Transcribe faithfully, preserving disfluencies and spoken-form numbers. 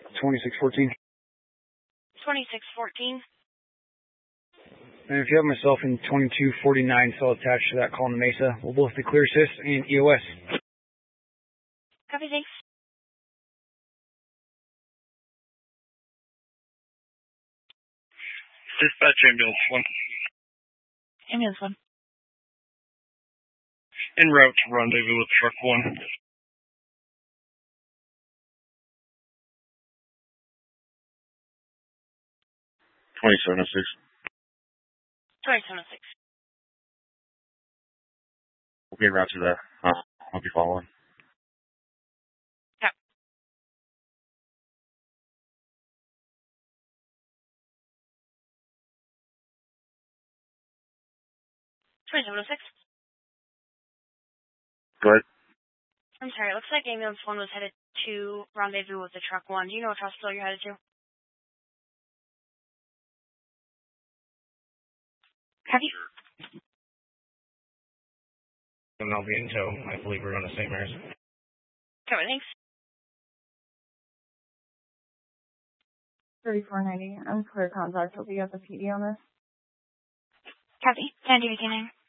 twenty-six fourteen. twenty-six fourteen. And if you have myself in twenty-two forty-nine, still attached to that call in the Mesa, we'll both be clear assist and E O S. Copy, thanks. Dispatch ambulance one. Ambulance one. En route to rendezvous with truck one. twenty-seven oh six. twenty-seven oh six. We'll be en route to that. Uh, I'll be following. Yep. twenty-seven oh six. Go ahead. I'm sorry, it looks like ambulance one was headed to rendezvous with the truck one. Do you know which hospital you're headed to? Have you? And I'll be in tow. I believe we're on the Saint Mary's. Copy, thanks. thirty-four ninety. I'm clear contact. Hope you got the P D on this. Copy. San Diego Canine.